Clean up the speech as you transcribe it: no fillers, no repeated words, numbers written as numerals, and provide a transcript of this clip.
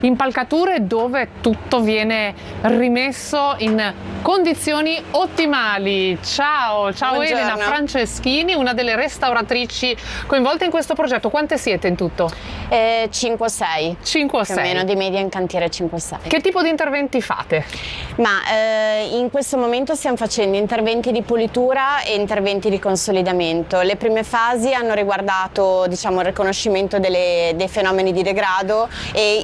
impalcature dove tutto viene rimesso in condizioni ottimali. Ciao Buongiorno. Elena Franceschini, una delle restauratrici coinvolte in questo progetto. Quante siete in tutto? 5 o 6. 5 o Più o 6. meno di media in cantiere 5 o 6. Che tipo di interventi fate? Ma in questo momento stiamo facendo interventi di pulitura e interventi di consolidamento. Le prime fasi hanno riguardato, diciamo, il riconoscimento dei fenomeni di degrado e